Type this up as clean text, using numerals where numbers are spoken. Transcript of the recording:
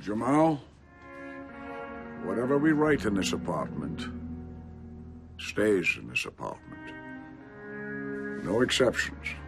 Jamal, whatever we write in this apartment stays in this apartment. No exceptions.